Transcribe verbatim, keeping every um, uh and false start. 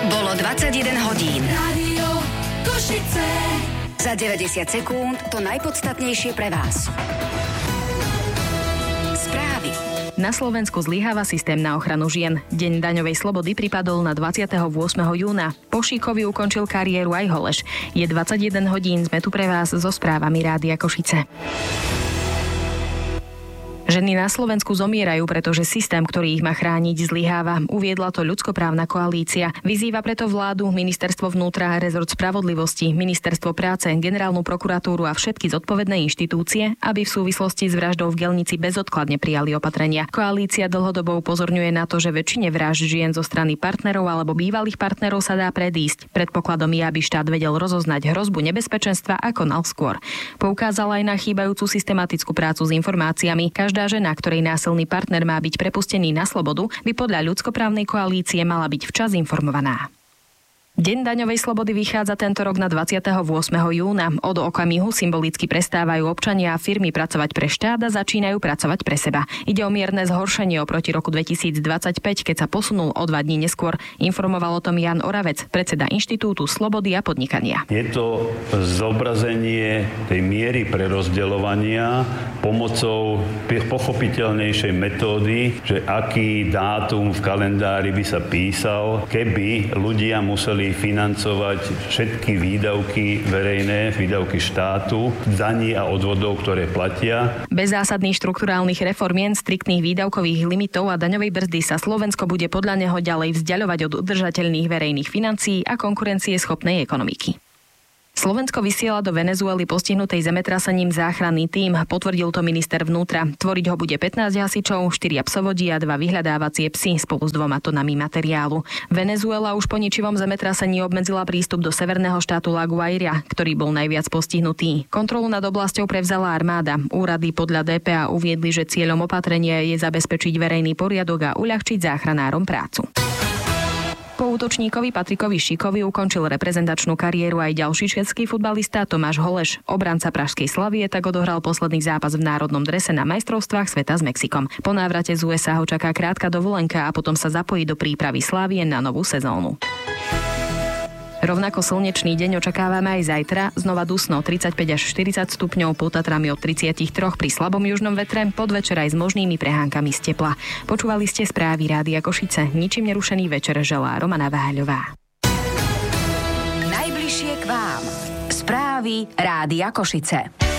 Bolo dvadsaťjeden hodín. Rádio Košice. Za deväťdesiat sekúnd to najpodstatnejšie pre vás. Správy. Na Slovensku zlyháva systém na ochranu žien. Deň daňovej slobody pripadol na dvadsiateho ôsmeho júna. Po Šíkovi ukončil kariéru aj Holeš. Je dvadsaťjeden hodín, sme tu pre vás so správami Rádia Košice. Ženy na Slovensku zomierajú, pretože systém, ktorý ich má chrániť, zlyháva. Uviedla to ľudskoprávna koalícia. Vyzýva preto vládu, ministerstvo vnútra, rezort spravodlivosti, ministerstvo práce, generálnu prokuratúru a všetky zodpovedné inštitúcie, aby v súvislosti s vraždou v Gelnici bezodkladne prijali opatrenia. Koalícia dlhodobo upozorňuje na to, že väčšine vražd žien zo strany partnerov alebo bývalých partnerov sa dá predísť. Predpokladom je, aby štát vedel rozoznať hrozbu nebezpečenstva a konal skôr. Poukázala aj na chýbajúcu systematickú prácu s informáciami. Každá žena, ktorej násilný partner má byť prepustený na slobodu, by podľa ľudskoprávnej koalície mala byť včas informovaná. Deň daňovej slobody vychádza tento rok na dvadsiateho ôsmeho júna. Od okamihu symbolicky prestávajú občania a firmy pracovať pre štát a začínajú pracovať pre seba. Ide o mierne zhoršenie oproti roku dvetisícdvadsaťpäť, keď sa posunul o dva dní neskôr. Informoval o tom Jan Oravec, predseda Inštitútu slobody a podnikania. Je to zobrazenie tej miery prerozdeľovania pomocou pochopiteľnejšej metódy, že aký dátum v kalendári by sa písal, keby ľudia museli financovať všetky výdavky verejné, výdavky štátu, daní a odvodov, ktoré platia. Bez zásadných štrukturálnych reformien, striktných výdavkových limitov a daňovej brzdy sa Slovensko bude podľa neho ďalej vzdiaľovať od udržateľných verejných financií a konkurencieschopnej ekonomiky. Slovensko vysiela do Venezuely postihnutej zemetrasením záchranný tím, potvrdil to minister vnútra. Tvoriť ho bude pätnásť hasičov, štyria psovodi a dva vyhľadávacie psy spolu s dvoma tonami materiálu. Venezuela už po ničivom zemetrasení obmedzila prístup do severného štátu La Guaira, ktorý bol najviac postihnutý. Kontrolu nad oblasťou prevzala armáda. Úrady podľa dé pé á uviedli, že cieľom opatrenia je zabezpečiť verejný poriadok a uľahčiť záchranárom prácu. Po útočníkovi Patrikovi Šíkovi ukončil reprezentačnú kariéru aj ďalší český futbalista Tomáš Holeš. Obranca pražskej Slavie tak odohral posledný zápas v národnom drese na majstrovstvách sveta s Mexikom. Po návrate z ú es á ho čaká krátka dovolenka a potom sa zapojí do prípravy Slavie na novú sezónu. Rovnako slnečný deň očakávame aj zajtra. Znova dusno tridsaťpäť až štyridsať stupňov, pod Tatrami od tridsaťtri pri slabom južnom vetre, podvečer aj s možnými prehánkami z tepla. Počúvali ste správy Rádia Košice. Ničím nerušený večer želá Romana Váľová. Najbližšie k vám. Správy Rádia Košice.